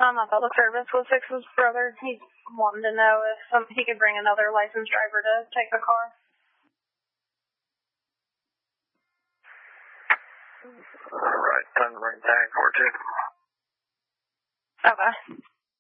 Public service with Six's brother. He's wanting to know if he could bring another licensed driver to take the car. Alright, time to bring tag for it too. Okay.